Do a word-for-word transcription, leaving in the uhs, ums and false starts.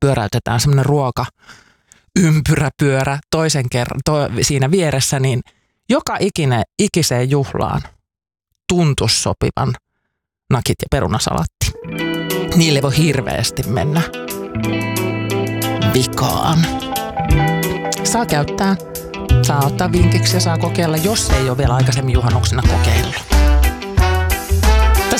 pyöräytetään semmoinen ruoka ympyräpyörä toisen kerran to, siinä vieressä, niin joka ikine, ikiseen juhlaan tuntuisi sopivan nakit ja perunasalatti. Niille voi hirveästi mennä vikaan. Saa käyttää, saa ottaa vinkiksi ja saa kokeilla, jos ei ole vielä aikaisemmin juhannuksena kokeillut.